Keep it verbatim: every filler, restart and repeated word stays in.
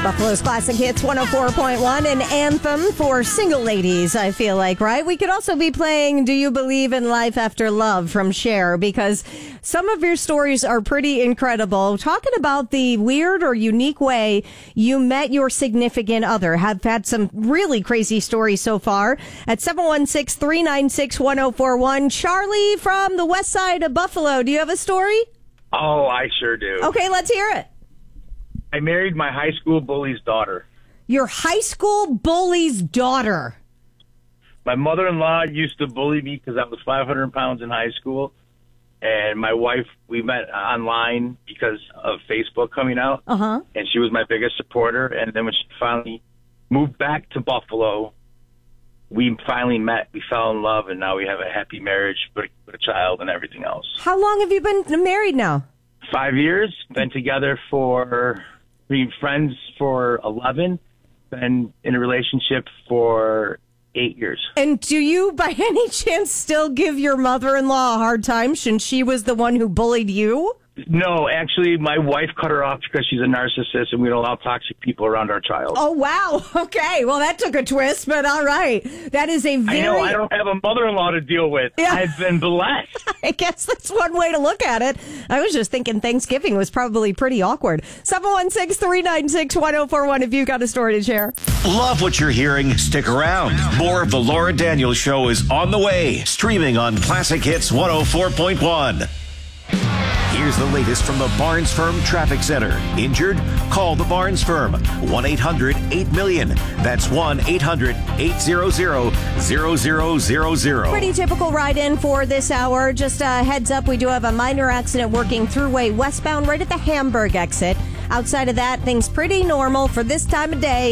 Buffalo's Classic Hits one oh four point one, an anthem for single ladies, I feel like, right? We could also be playing Do You Believe in Life After Love from Cher, because some of your stories are pretty incredible. Talking about the weird or unique way you met your significant other. Have had some really crazy stories so far at seven one six, three nine six, one oh four one. Charlie from the west side of Buffalo, do you have a story? Oh, I sure do. Okay, let's hear it. I married my high school bully's daughter. Your high school bully's daughter. My mother-in-law used to bully me because I was five hundred pounds in high school. And my wife, we met online because of Facebook coming out. Uh-huh. And she was my biggest supporter. And then when she finally moved back to Buffalo, we finally met. We fell in love, and now we have a happy marriage with a child and everything else. How long have you been married now? Five years. Been together for... Been friends for eleven, been in a relationship for eight years. And do you, by any chance, still give your mother-in-law a hard time since she was the one who bullied you? No, actually, my wife cut her off because she's a narcissist and we don't allow toxic people around our child. Oh, wow. Okay. Well, that took a twist, but all right. That is a very... I know, I don't have a mother-in-law to deal with. Yeah. I've been blessed. I guess that's one way to look at it. I was just thinking Thanksgiving was probably pretty awkward. seven one six, three nine six, one oh four one if you've got a story to share. Love what you're hearing? Stick around. More of the Laura Daniels Show is on the way. Streaming on Classic Hits one oh four point one. Here's the latest from the Barnes Firm Traffic Center. Injured? Call the Barnes Firm. one eight hundred eight million. That's one eight hundred eight hundred zero zero zero zero. Pretty typical ride-in for this hour. Just a heads up, we do have a minor accident working Thruway westbound right at the Hamburg exit. Outside of that, things pretty normal for this time of day.